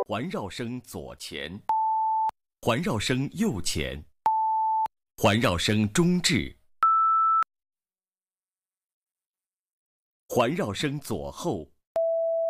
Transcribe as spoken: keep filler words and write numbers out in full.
环绕声左前，环绕声右前，环绕声中置，环绕声左后，